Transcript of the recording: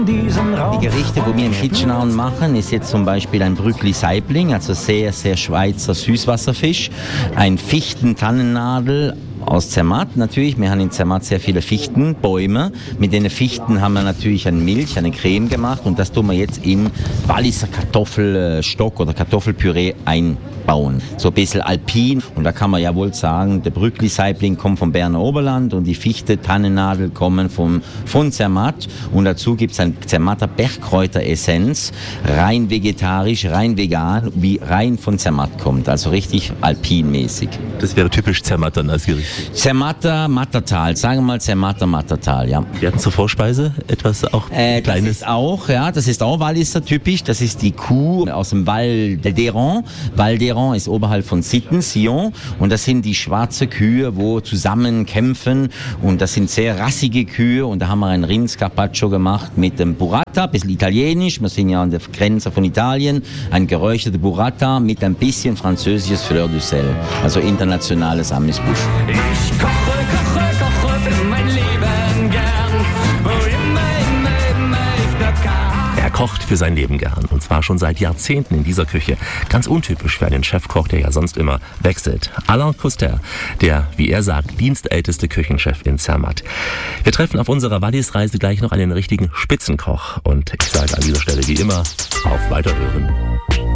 Die Gerichte, die wir in Kitchenaun machen, ist jetzt zum Beispiel ein Brückli-Saibling, also sehr, sehr Schweizer Süßwasserfisch, ein Fichten-Tannennadel aus Zermatt natürlich. Wir haben in Zermatt sehr viele Fichtenbäume. Mit den Fichten haben wir natürlich eine Milch, eine Creme gemacht und das tun wir jetzt in Walliser Kartoffelstock oder Kartoffelpüree einbauen. So ein bisschen alpin und da kann man ja wohl sagen, der Brückli-Saibling kommt vom Berner Oberland und die Fichte-Tannennadel kommen von Zermatt und dazu gibt es ein Zermatter Bergkräuteressenz, rein vegetarisch, rein vegan, wie rein von Zermatt kommt, also richtig alpinmäßig. Das wäre typisch Zermatt dann als Gericht. Zermatter Mattertal, sagen wir mal Zermatter Mattertal, ja. Wir hatten zur Vorspeise etwas auch Kleines. Das ist auch Walliser typisch. Das ist die Kuh aus dem Val d'Héron. Val d'Héron ist oberhalb von Sitten, Sion. Und das sind die schwarzen Kühe, wo zusammen kämpfen. Und das sind sehr rassige Kühe. Und da haben wir ein Rindscarpaccio gemacht mit dem Burrata, ein bisschen italienisch. Wir sind ja an der Grenze von Italien. Ein geräucherter Burrata mit ein bisschen französisches Fleur de Sel. Also internationales Amüsbusch. Ich koche für mein Leben gern, wo immer ich nur kann. Er kocht für sein Leben gern und zwar schon seit Jahrzehnten in dieser Küche. Ganz untypisch für einen Chefkoch, der ja sonst immer wechselt. Alain Couster, der, wie er sagt, dienstälteste Küchenchef in Zermatt. Wir treffen auf unserer Wallis-Reise gleich noch einen richtigen Spitzenkoch und ich sage an dieser Stelle wie immer, auf Weiterhören.